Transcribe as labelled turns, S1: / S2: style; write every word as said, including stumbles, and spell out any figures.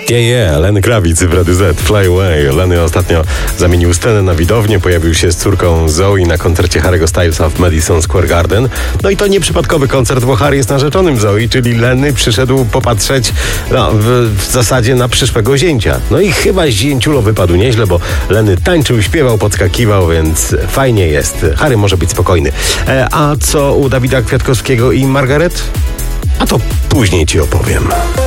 S1: Yeah, yeah, Lenny Kravitz w Radiu Z, Fly Away. Lenny ostatnio zamienił scenę na widownię, pojawił się z córką Zoe na koncercie Harry'ego Stylesa w Madison Square Garden. No i to nieprzypadkowy koncert, bo Harry jest narzeczonym Zoe, czyli Lenny przyszedł popatrzeć no, w, w zasadzie na przyszłego zięcia. No i chyba zięciulo wypadł nieźle, bo Lenny tańczył, śpiewał, podskakiwał, więc fajnie jest. Harry może być spokojny. E, a co u Dawida Kwiatkowskiego i Margaret? A to później ci opowiem.